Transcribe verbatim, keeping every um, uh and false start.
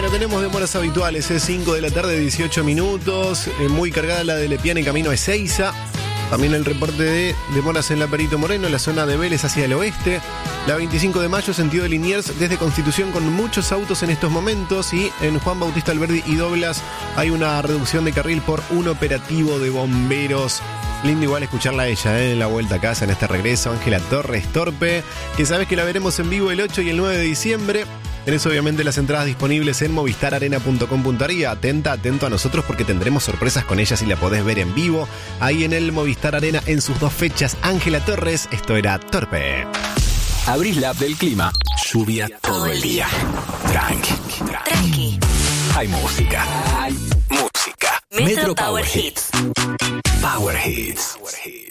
Bueno, tenemos demoras habituales, es cinco de la tarde, dieciocho minutos, eh, muy cargada la de Lepiana en camino a Ezeiza. También el reporte de demoras en la Perito Moreno, en la zona de Vélez hacia el oeste. La veinticinco de mayo, sentido de Liniers, desde Constitución, con muchos autos en estos momentos. Y en Juan Bautista Alberdi y Douglas hay una reducción de carril por un operativo de bomberos. Lindo igual escucharla a ella, ¿eh? En la vuelta a casa, en este regreso. Ángela Torres Torpe, que sabes que la veremos en vivo el ocho y el nueve de diciembre. Tenés obviamente las entradas disponibles en movistar arena punto com punto ar y atenta, atento a nosotros porque tendremos sorpresas con ella si la podés ver en vivo. Ahí en el Movistar Arena en sus dos fechas. Ángela Torres, esto era Torpe. Abrís la app del clima, lluvia todo el día. Tranqui, Tranqui. hay música, hay música. Metro Power Hits. Power Hits. Power Hits.